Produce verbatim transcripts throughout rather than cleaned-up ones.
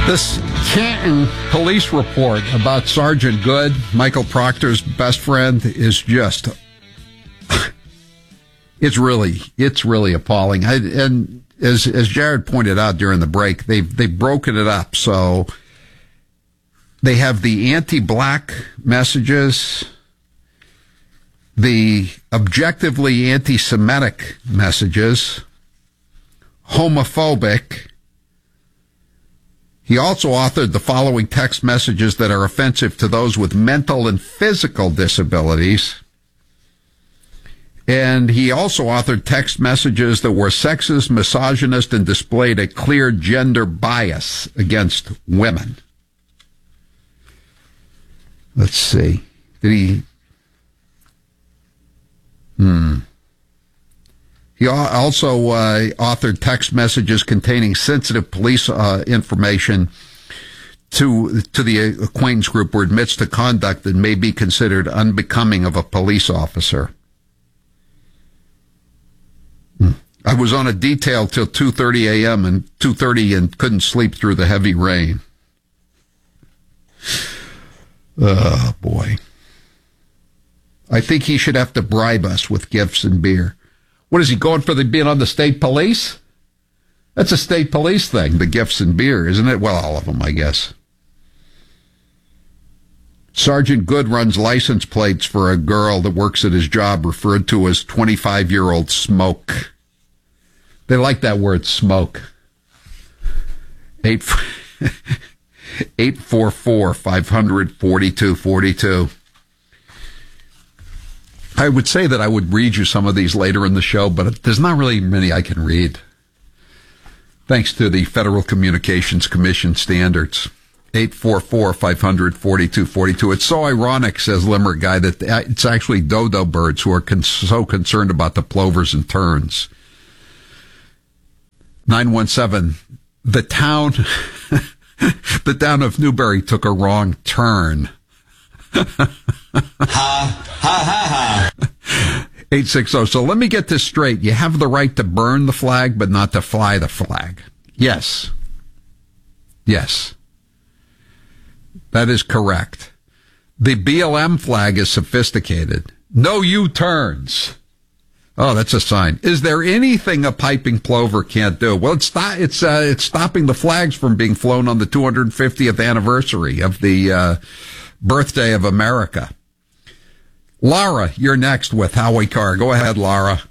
This Canton police report about Sergeant Good, Michael Proctor's best friend, is just, it's really, it's really appalling. I, and as, as Jared pointed out during the break, they've, they've broken it up. So they have the anti-black messages, the objectively anti-Semitic messages, homophobic. He also authored the following text messages that are offensive to those with mental and physical disabilities. And he also authored text messages that were sexist, misogynist, and displayed a clear gender bias against women. Let's see. Did he... Hmm... He also uh, authored text messages containing sensitive police uh, information to to the acquaintance group where admits to conduct that may be considered unbecoming of a police officer. Hmm. I was on a detail till two thirty a.m. and two thirty and couldn't sleep through the heavy rain. Oh, boy. I think he should have to bribe us with gifts and beer. What is he going for, the being on the state police? That's a state police thing, the gifts and beer, isn't it? Well, all of them, I guess. Sergeant Good runs license plates for a girl that works at his job referred to as twenty-five-year-old Smoke. They like that word, smoke. Eight, eight four four, five hundred, forty-two forty-two. I would say that I would read you some of these later in the show, but there's not really many I can read. Thanks to the Federal Communications Commission standards. eight four four, five hundred, forty-two forty-two. It's so ironic, says Limerick Guy, that it's actually dodo birds who are con- so concerned about the plovers and terns. nine one seven. The town, the town of Newbury took a wrong turn. ha, ha, ha, ha. eight sixty. So let me get this straight. You have the right to burn the flag, but not to fly the flag. Yes. Yes. That is correct. The B L M flag is sophisticated. No U-turns. Oh, that's a sign. Is there anything a piping plover can't do? Well, it's sto- it's uh, it's stopping the flags from being flown on the two hundred fiftieth anniversary of the uh, birthday of America. Laura, you're next with Howie Carr. Go ahead, Laura.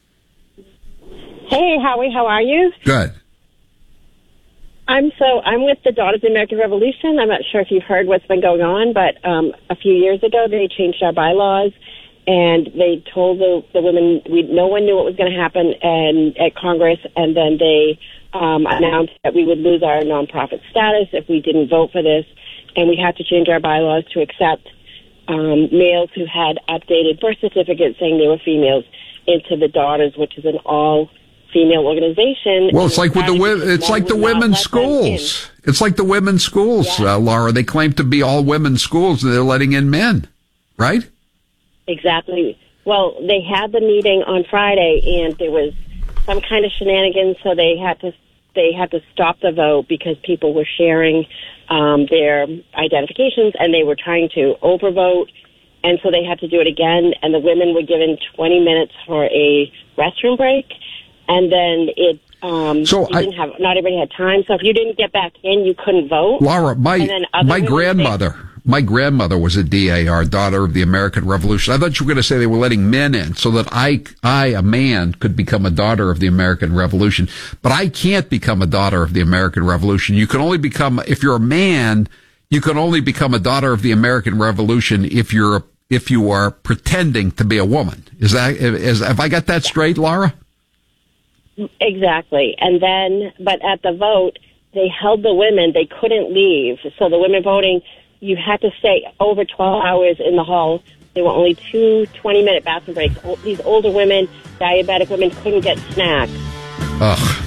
Hey, Howie, how are you? Good. I'm so I'm with the Daughters of the American Revolution. I'm not sure if you've heard what's been going on, but um, a few years ago they changed our bylaws, and they told the, the women we no one knew what was going to happen and at Congress, and then they um, announced that we would lose our nonprofit status if we didn't vote for this, and we had to change our bylaws to accept um, males who had updated birth certificates saying they were females into the Daughters, which is an all female organization. Well, it's like with the it's like the women's schools. It's like the women's schools, yeah. uh, Laura. They claim to be all women's schools, and they're letting in men, right? Exactly. Well, they had the meeting on Friday, and there was some kind of shenanigans, so they had to they had to stop the vote because people were sharing um, their identifications, and they were trying to overvote, and so they had to do it again. And the women were given twenty minutes for a restroom break. And then it, um, so you didn't have, not everybody had time. So if you didn't get back in, you couldn't vote. Laura, my, my grandmother, say, my grandmother was a D A R, daughter of the American Revolution. I thought you were going to say they were letting men in so that I, I, a man, could become a daughter of the American Revolution. But I can't become a daughter of the American Revolution. You can only become, if you're a man, you can only become a daughter of the American Revolution if you're, if you are pretending to be a woman. Is that, is, have I got that straight, Laura? Exactly. And then, but at the vote, they held the women. They couldn't leave. So the women voting, you had to stay over twelve hours in the hall. There were only two twenty-minute bathroom breaks. These older women, diabetic women, couldn't get snacks. Ugh.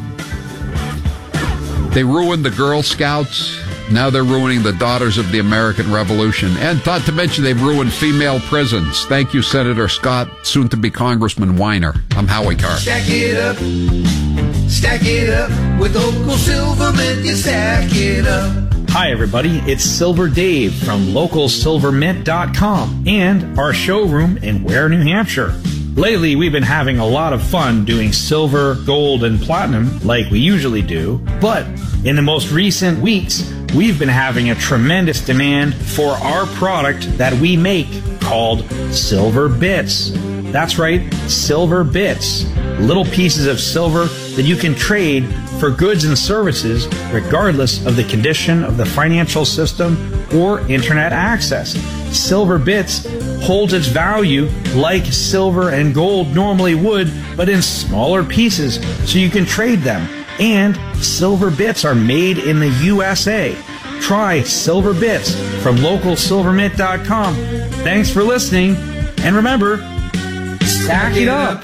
They ruined the Girl Scouts. Now they're ruining the Daughters of the American Revolution. And not to mention they've ruined female prisons. Thank you, Senator Scott, soon-to-be Congressman Weiner. I'm Howie Carr. Check it up. Stack it up with local silver mint, you stack it up. Hi everybody, it's Silver Dave from local silver mint dot com and our showroom in Ware, New Hampshire. Lately, we've been having a lot of fun doing silver, gold, and platinum like we usually do, but in the most recent weeks, we've been having a tremendous demand for our product that we make called Silver Bits. That's right, Silver Bits. Little pieces of silver that you can trade for goods and services regardless of the condition of the financial system or internet access. Silver Bits holds its value like silver and gold normally would, but in smaller pieces so you can trade them. And Silver Bits are made in the U S A. Try Silver Bits from local silver mint dot com. Thanks for listening, and remember, stack it up.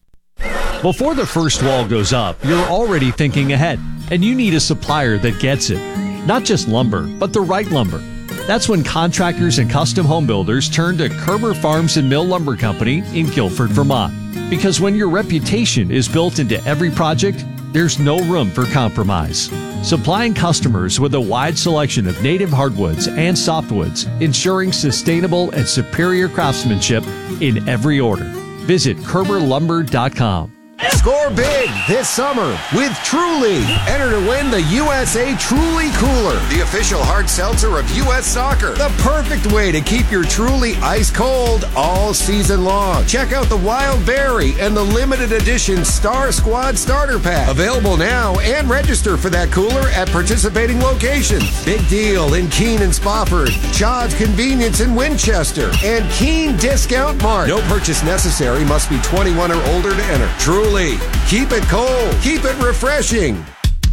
Before the first wall goes up, you're already thinking ahead, and you need a supplier that gets it. Not just lumber, but the right lumber. That's when contractors and custom home builders turn to Kerber Farms and Mill Lumber Company in Guilford, Vermont. Because when your reputation is built into every project, there's no room for compromise. Supplying customers with a wide selection of native hardwoods and softwoods, ensuring sustainable and superior craftsmanship in every order. Visit Kerber Lumber dot com. Score big this summer with Truly. Enter to win the U S A Truly Cooler, the official hard seltzer of U S Soccer. The perfect way to keep your Truly ice cold all season long. Check out the Wild Berry and the limited edition Star Squad Starter Pack. Available now, and register for that cooler at participating locations. Big Deal in Keene and Spofford, Chad's Convenience in Winchester, and Keene Discount Mart. No purchase necessary. Must be twenty-one or older to enter. Truly. Keep it cold. Keep it refreshing.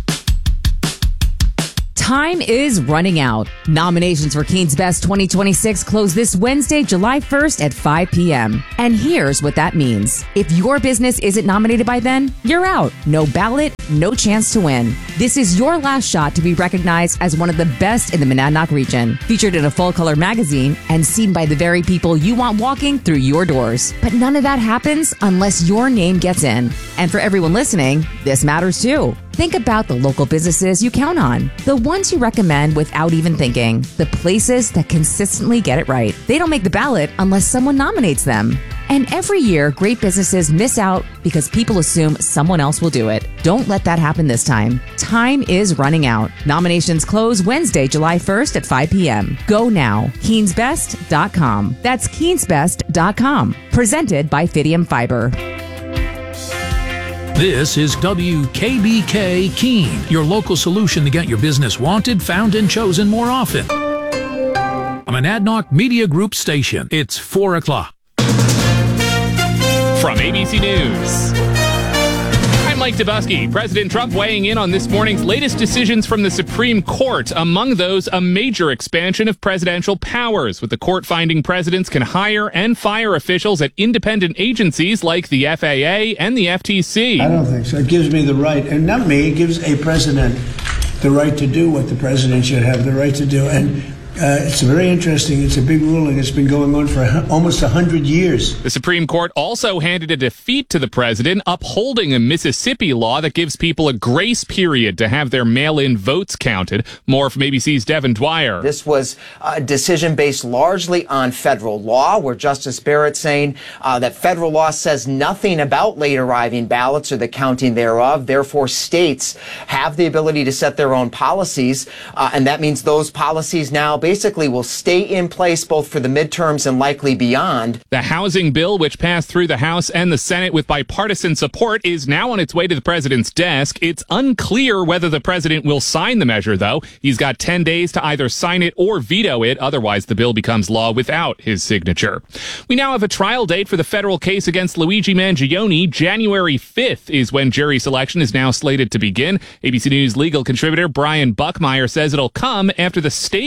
Time is running out. Nominations for Keene's Best twenty twenty-six close this Wednesday, July first at five p.m. And here's what that means. If your business isn't nominated by then, you're out. No ballot, no chance to win. This is your last shot to be recognized as one of the best in the Monadnock region, featured in a full-color magazine and seen by the very people you want walking through your doors. But none of that happens unless your name gets in. And for everyone listening, this matters too. Think about the local businesses you count on, the ones you recommend without even thinking, the places that consistently get it right. They don't make the ballot unless someone nominates them. And every year, great businesses miss out because people assume someone else will do it. Don't let that happen this time. Time is running out. Nominations close Wednesday, July first at five p.m. Go now. Keens Best dot com. That's Keens Best dot com. Presented by Fidium Fiber. This is W K B K Keene, your local solution to get your business wanted, found, and chosen more often. A Monadnock Media Group station. It's four o'clock. From A B C News, I'm Mike Dubusky. President Trump weighing in on this morning's latest decisions from the Supreme Court. Among those, a major expansion of presidential powers, with the court finding presidents can hire and fire officials at independent agencies like the F A A and the F T C. I don't think so. It gives me the right, and not me, it gives a president the right to do what the president should have the right to do. And Uh, it's very interesting. It's a big ruling. It's been going on for almost one hundred years. The Supreme Court also handed a defeat to the president, upholding a Mississippi law that gives people a grace period to have their mail-in votes counted. More from A B C's Devin Dwyer. This was a decision based largely on federal law, where Justice Barrett saying uh, that federal law says nothing about late arriving ballots or the counting thereof. Therefore, states have the ability to set their own policies, uh, and that means those policies now basically will stay in place both for the midterms and likely beyond. The housing bill, which passed through the House and the Senate with bipartisan support, is now on its way to the president's desk. It's unclear whether the president will sign the measure, though. He's got ten days to either sign it or veto it. Otherwise, the bill becomes law without his signature. We now have a trial date for the federal case against Luigi Mangione. January fifth is when jury selection is now slated to begin. A B C News legal contributor Brian Buckmeyer says it'll come after the state case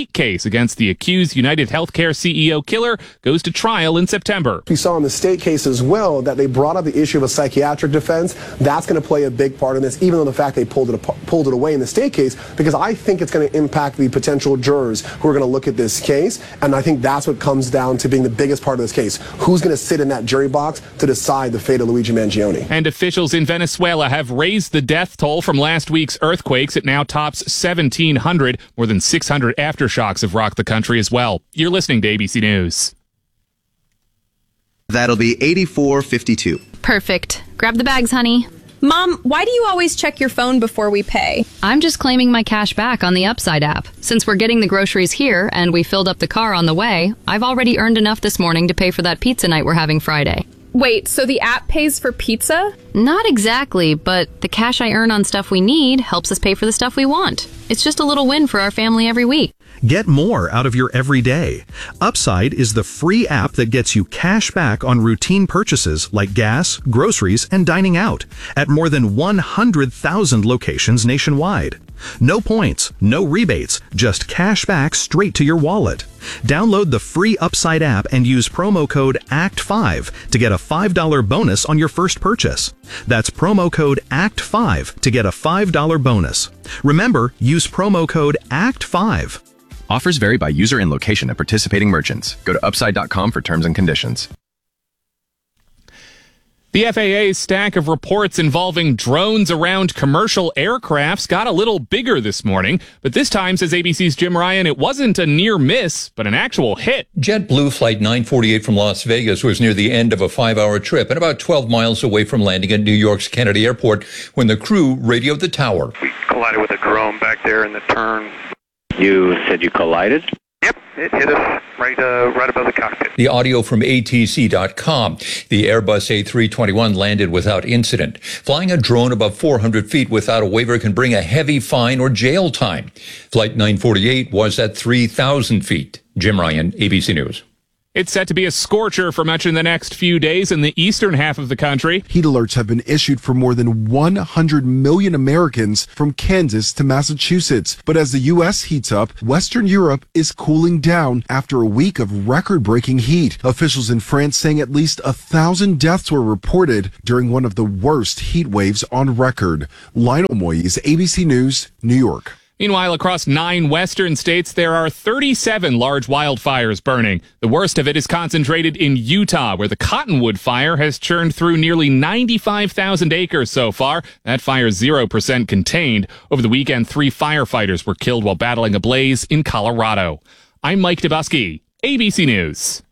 against the accused United Healthcare C E O killer goes to trial in September. We saw in the state case as well that they brought up the issue of a psychiatric defense. That's going to play a big part in this, even though the fact they pulled it pulled it away in the state case, because I think it's going to impact the potential jurors who are going to look at this case. And I think that's what comes down to being the biggest part of this case. Who's going to sit in that jury box to decide the fate of Luigi Mangione? And officials in Venezuela have raised the death toll from last week's earthquakes. It now tops seventeen hundred. More than six hundred aftershocks have rocked the country as well. You're listening to A B C News. That'll be eighty-four fifty-two. Perfect. Grab the bags, honey. Mom, why do you always check your phone before we pay? I'm just claiming my cash back on the Upside app. Since we're getting the groceries here and we filled up the car on the way, I've already earned enough this morning to pay for that pizza night we're having Friday. Wait, so the app pays for pizza? Not exactly, but the cash I earn on stuff we need helps us pay for the stuff we want. It's just a little win for our family every week. Get more out of your everyday. Upside is the free app that gets you cash back on routine purchases like gas, groceries, and dining out at more than one hundred thousand locations nationwide. No points, no rebates, just cash back straight to your wallet. Download the free Upside app and use promo code A C T five to get a five dollars bonus on your first purchase. That's promo code A C T five to get a five dollars bonus. Remember, use promo code A C T five. Offers vary by user and location at participating merchants. Go to upside dot com for terms and conditions. The F A A's stack of reports involving drones around commercial aircrafts got a little bigger this morning, but this time, says A B C's Jim Ryan, it wasn't a near miss, but an actual hit. JetBlue Flight nine forty-eight from Las Vegas was near the end of a five-hour trip and about twelve miles away from landing at New York's Kennedy Airport when the crew radioed the tower. We collided with a drone back there in the turn. You said you collided? Yep, it hit us right uh, right above the cockpit. The audio from A T C dot com. The Airbus A three twenty-one landed without incident. Flying a drone above four hundred feet without a waiver can bring a heavy fine or jail time. Flight nine forty-eight was at three thousand feet. Jim Ryan, A B C News. It's set to be a scorcher for much in the next few days in the eastern half of the country. Heat alerts have been issued for more than one hundred million Americans from Kansas to Massachusetts. But as the U S heats up, Western Europe is cooling down after a week of record-breaking heat. Officials in France saying at least a thousand deaths were reported during one of the worst heat waves on record. Lionel Moyes, A B C News, New York. Meanwhile, across nine western states, there are thirty-seven large wildfires burning. The worst of it is concentrated in Utah, where the Cottonwood Fire has churned through nearly ninety-five thousand acres so far. That fire is zero percent contained. Over the weekend, three firefighters were killed while battling a blaze in Colorado. I'm Mike Dubusky, A B C News.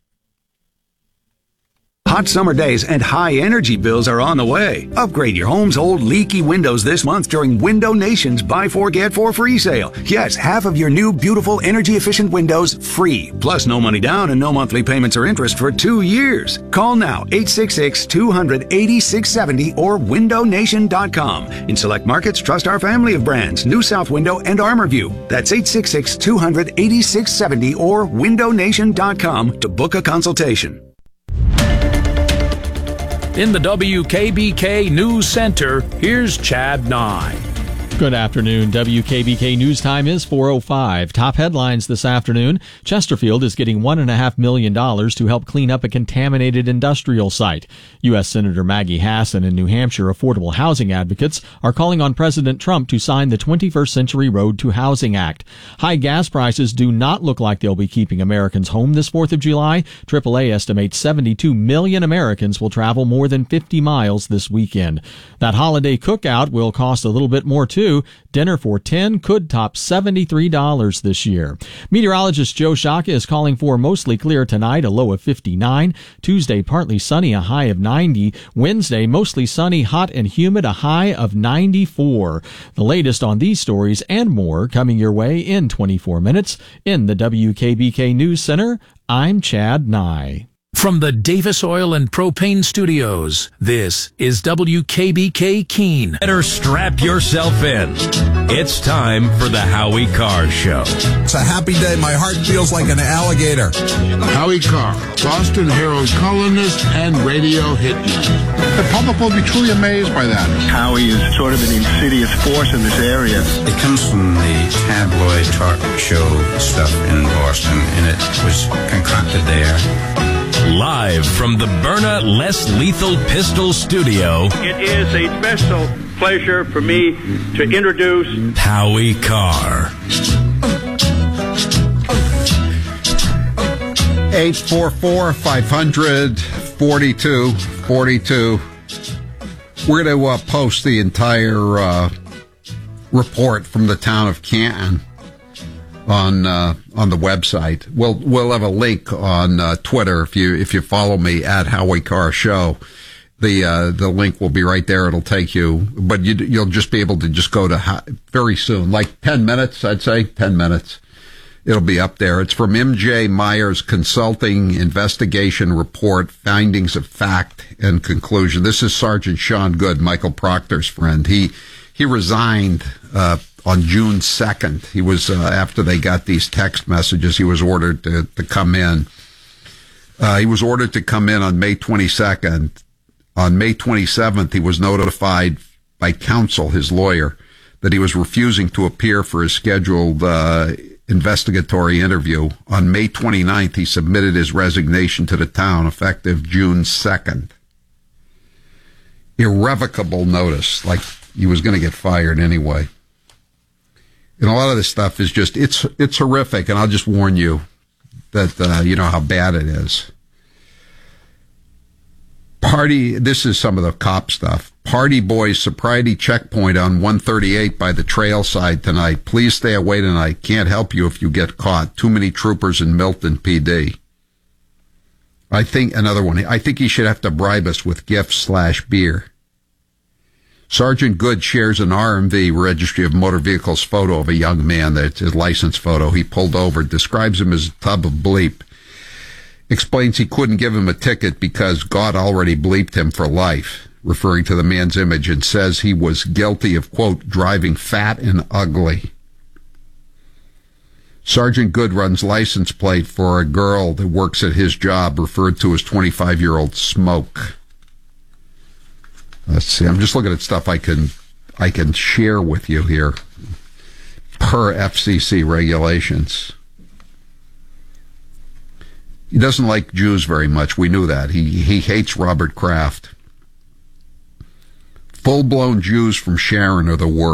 Hot summer days and high energy bills are on the way. Upgrade your home's old leaky windows this month during Window Nation's Buy Four Get Four free sale. Yes, half of your new beautiful energy efficient windows free. Plus no money down and no monthly payments or interest for two years. Call now eight six six, two hundred, eighty-six seventy or window nation dot com. In select markets, trust our family of brands, New South Window and ArmorView. That's eight six six, two hundred, eighty-six seventy or window nation dot com to book a consultation. In the W K B K News Center, here's Chad Nye. Good afternoon. W K B K News Time is four oh five. Top headlines this afternoon. Chesterfield is getting one point five million dollars to help clean up a contaminated industrial site. U S. Senator Maggie Hassan and New Hampshire affordable housing advocates are calling on President Trump to sign the twenty-first Century Road to Housing Act. High gas prices do not look like they'll be keeping Americans home this fourth of July. triple A estimates seventy-two million Americans will travel more than fifty miles this weekend. That holiday cookout will cost a little bit more too. Dinner for ten could top seventy-three dollars this year. Meteorologist Joe Shaka is calling for mostly clear tonight, a low of fifty-nine. Tuesday, partly sunny, a high of ninety. Wednesday, mostly sunny, hot and humid, a high of ninety-four. The latest on these stories and more coming your way in twenty-four minutes. In the W K B K News Center, I'm Chad Nye. From the Davis Oil and Propane Studios, this is W K B K Keene. Better strap yourself in. It's time for the Howie Carr Show. It's a happy day. My heart feels like an alligator. Howie Carr, Boston Herald columnist and radio hitman. The public will be truly amazed by that. Howie is sort of an insidious force in this area. It comes from the tabloid talk show stuff in Boston, and it was concocted there. Live from the Byrna Less Lethal Pistol Studio, it is a special pleasure for me to introduce Howie Carr. eight four four, five hundred, forty-two forty-two. We're going to uh, post the entire uh, report from the town of Canton on uh, on the website. We'll we'll have a link on uh, Twitter if you if you follow me at Howie Carr Show. The uh, the link will be right there. It'll take you, but you, you'll just be able to just go to how, very soon, like ten minutes. I'd say ten minutes. It'll be up there. It's from M J Myers Consulting Investigation Report, Findings of Fact and Conclusion. This is Sergeant Sean Good, Michael Proctor's friend. He he resigned uh, on June second. He was uh, after they got these text messages. He was ordered to to come in. Uh, he was ordered to come in on May twenty-second. On May twenty-seventh, he was notified by counsel, his lawyer, that he was refusing to appear for his scheduled uh, investigatory interview. On May twenty-ninth, he submitted his resignation to the town, effective June second. Irrevocable notice, like he was going to get fired anyway. And a lot of this stuff is just, it's it's horrific, and I'll just warn you that, uh, you know, how bad it is. Party, this is some of the cop stuff. Party boys sobriety checkpoint on one thirty-eight by the trail side tonight. Please stay away tonight. Can't help you if you get caught. Too many troopers in Milton P D. I think, another one, I think he should have to bribe us with gifts slash beer. Sergeant Good shares an R M V, Registry of Motor Vehicles, photo of a young man. That's his license photo. He pulled over, describes him as a tub of bleep. Explains he couldn't give him a ticket because God already bleeped him for life, referring to the man's image, and says he was guilty of, quote, driving fat and ugly. Sergeant Good runs license plate for a girl that works at his job, referred to as twenty-five-year-old Smoke. Let's see. I'm just looking at stuff I can I can share with you here per F C C regulations. He doesn't like Jews very much. We knew that. He he hates Robert Kraft. Full-blown Jews from Sharon are the worst.